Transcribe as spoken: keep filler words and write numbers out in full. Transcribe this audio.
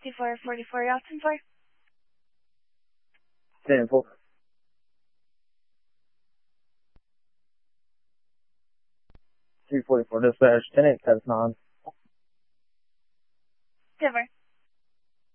two four four four, you're asking for? ten four. two forty-four dispatch, ten eight, that's nine. Denver.